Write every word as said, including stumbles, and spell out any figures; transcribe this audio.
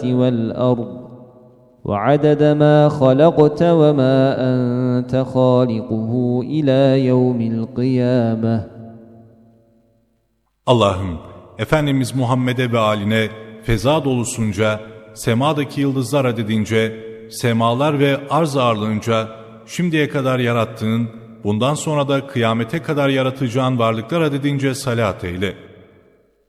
والأرض وعدد ما خلقت وما أنت خالقه إلى يوم القيامة. Allah'ım, Efendimiz Muhammed'e ve âline feza dolusunca, semadaki yıldızlar adedince, semalar ve arz ağırlığınca, şimdiye kadar yarattığın, bundan sonra da kıyamete kadar yaratacağın varlıklar adedince salat eyle.